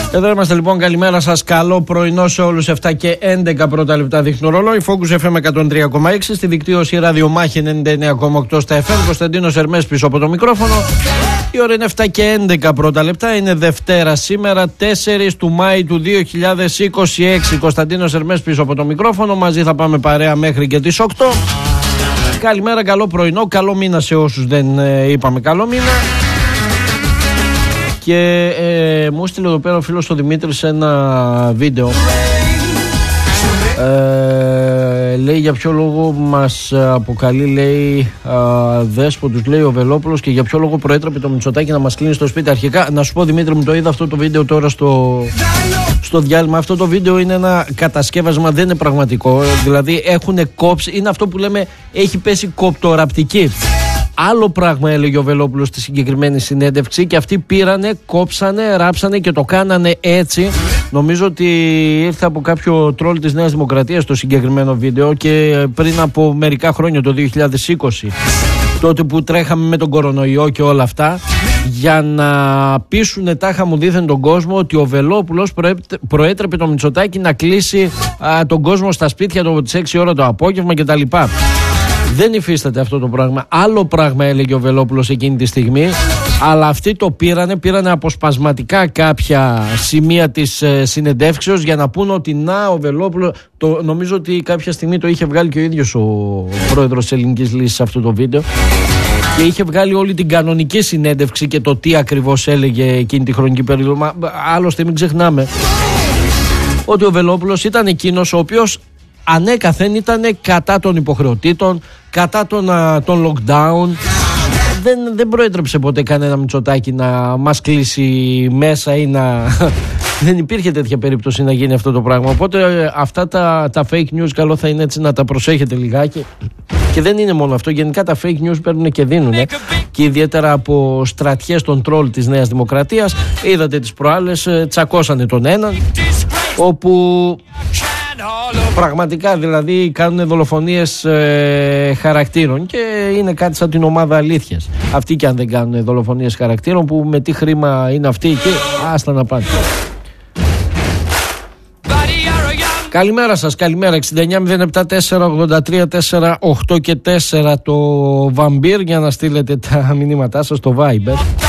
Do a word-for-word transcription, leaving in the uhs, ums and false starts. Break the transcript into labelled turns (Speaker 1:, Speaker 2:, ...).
Speaker 1: Εδώ είμαστε λοιπόν, καλημέρα σας, καλό πρωινό σε όλους. Εφτά και έντεκα πρώτα λεπτά δείχνει το ρολόι. Focus εφ εμ εκατόν τρία κόμμα έξι, στη δικτύωση Ραδιομάχη ενενήντα εννέα κόμμα οκτώ στα εφ εμ. Κωνσταντίνος Ερμές πίσω από το μικρόφωνο. Η ώρα είναι εφτά και έντεκα πρώτα λεπτά. Είναι Δευτέρα σήμερα, τέσσερις του Μάη του δύο χιλιάδες είκοσι έξι. Κωνσταντίνος Ερμές πίσω από το μικρόφωνο. Μαζί θα πάμε παρέα μέχρι και τις οκτώ. Καλημέρα, καλό πρωινό, καλό μήνα σε όσους δεν ε, είπαμε καλό μήνα. Και ε, μου έστειλε εδώ πέρα ο φίλος ο Δημήτρης ένα βίντεο. Ε, λέει για ποιο λόγο μας αποκαλεί, λέει, α, δέσποτους, λέει ο Βελόπουλος, και για ποιο λόγο προέτρεπε το Μητσοτάκη να μας κλείνει στο σπίτι. Αρχικά να σου πω, Δημήτρη μου, το είδα αυτό το βίντεο τώρα στο, στο διάλειμμα. Αυτό το βίντεο είναι ένα κατασκεύασμα, δεν είναι πραγματικό. Δηλαδή έχουν κόψει, είναι αυτό που λέμε, έχει πέσει κοπτοραπτική. Άλλο πράγμα έλεγε ο Βελόπουλος στη συγκεκριμένη συνέντευξη, και αυτοί πήρανε, κόψανε, ράψανε και το κάνανε έτσι. Νομίζω ότι ήρθε από κάποιο τρόλ της Νέας Δημοκρατίας το συγκεκριμένο βίντεο, και πριν από μερικά χρόνια, το δύο χιλιάδες είκοσι, τότε που τρέχαμε με τον κορονοϊό και όλα αυτά, για να πείσουνε τάχα μου δήθεν τον κόσμο ότι ο Βελόπουλος προέτρεπε το Μητσοτάκη να κλείσει α, τον κόσμο στα σπίτια του τις έξι ώρα το απόγευμα κτλ. Δεν υφίσταται αυτό το πράγμα. Άλλο πράγμα έλεγε ο Βελόπουλος εκείνη τη στιγμή, αλλά αυτοί το πήρανε, πήρανε αποσπασματικά κάποια σημεία της ε, συνεντεύξεως για να πούνε ότι να, ο Βελόπουλος, το, νομίζω ότι κάποια στιγμή το είχε βγάλει και ο ίδιος ο πρόεδρος της Ελληνικής Λύσης αυτό το βίντεο, και είχε βγάλει όλη την κανονική συνέντευξη και το τι ακριβώς έλεγε εκείνη τη χρονική περίοδο. Μα, άλλωστε μην ξεχνάμε ότι ο Βελόπουλος ήταν εκείνος ο οποίος ανέκαθεν ήταν κατά των υποχρεωτήτων, κατά των, των lockdown. Δεν, δεν προέτρεψε ποτέ κανένα Μητσοτάκη να μας κλείσει μέσα ή να... Δεν υπήρχε τέτοια περίπτωση να γίνει αυτό το πράγμα. Οπότε αυτά τα, τα fake news καλό θα είναι έτσι να τα προσέχετε λιγάκι. Και δεν είναι μόνο αυτό. Γενικά τα fake news παίρνουν και δίνουν. Και ιδιαίτερα από στρατιές των τρόλ της Νέας Δημοκρατίας. Είδατε τις προάλλες, τσακώσανε τον έναν, όπου... πραγματικά δηλαδή κάνουν δολοφονίες ε, χαρακτήρων, και είναι κάτι σαν την ομάδα αλήθειας. Αυτοί και αν δεν κάνουν δολοφονίες χαρακτήρων, που με τι χρήμα είναι αυτοί, και άστα να πάνε. Καλημέρα σας, καλημέρα. εξήντα εννιά μηδέν επτά τέσσερα ογδόντα τρία τέσσερα οκτώ και τέσσερα το Βαμπύρ για να στείλετε τα μηνύματά σας στο Viber.